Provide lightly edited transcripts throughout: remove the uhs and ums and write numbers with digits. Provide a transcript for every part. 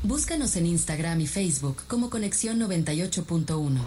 Búscanos en Instagram y Facebook como Conexión 98.1.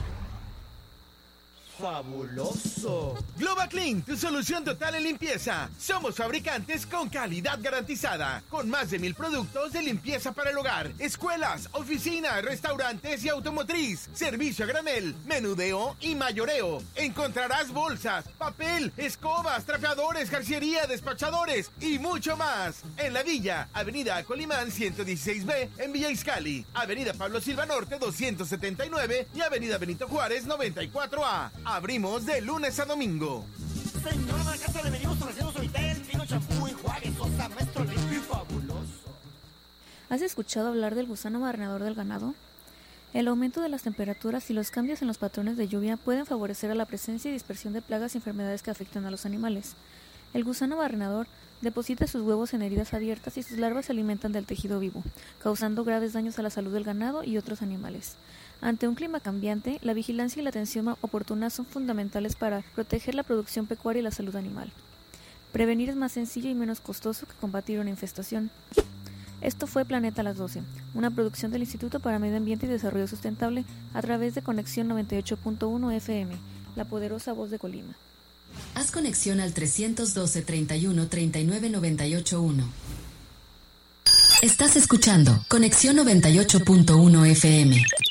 ¡Fabuloso! Global Clean, tu solución total en limpieza. Somos fabricantes con calidad garantizada, con más de 1,000 productos de limpieza para el hogar, escuelas, oficinas, restaurantes y automotriz. Servicio a granel, menudeo y mayoreo. Encontrarás bolsas, papel, escobas, trapeadores, jarciería, despachadores y mucho más. En La Villa, Avenida Colimán 116B en Villa Izcalli, Avenida Pablo Silva Norte 279 y Avenida Benito Juárez 94A. Abrimos de lunes a domingo. Señora de casa, le venimos ofreciendo Suavitel, fino, champú, enjuague, sosa, maestro limpio y fabuloso. ¿Has escuchado hablar del gusano barrenador del ganado? El aumento de las temperaturas y los cambios en los patrones de lluvia pueden favorecer a la presencia y dispersión de plagas y enfermedades que afectan a los animales. El gusano barrenador deposita sus huevos en heridas abiertas y sus larvas se alimentan del tejido vivo, causando graves daños a la salud del ganado y otros animales. Ante un clima cambiante, la vigilancia y la atención oportuna son fundamentales para proteger la producción pecuaria y la salud animal. Prevenir es más sencillo y menos costoso que combatir una infestación. Esto fue Planeta a las 12, una producción del Instituto para Medio Ambiente y Desarrollo Sustentable a través de Conexión 98.1 FM, la poderosa voz de Colima. Haz conexión al 312 31 39 981. Estás escuchando Conexión 98.1 FM.